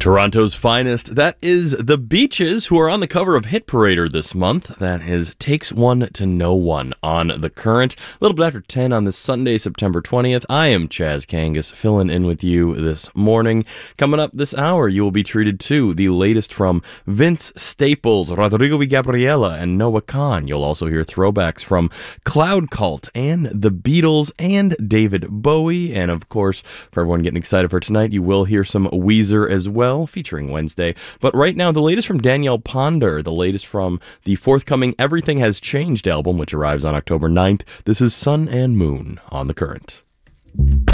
Toronto's finest, that is The Beaches, who are on the cover of Hit Parader this month. That is Takes One to Know One on The Current. A little bit after 10 on this Sunday, September 20th. I am Chaz Kangas, filling in with you this morning. Coming up this hour, you will be treated to the latest from Vince Staples, Rodrigo y Gabriela, and Noah Kahan. You'll also hear throwbacks from Cloud Cult and The Beatles and David Bowie. And of course, for everyone getting excited for tonight, you will hear some Weezer as well, featuring Wednesday. But right now, the latest from Danielle Ponder, the latest from the forthcoming Everything Has Changed album, which arrives on October 9th. This is Sun and Moon on The Current.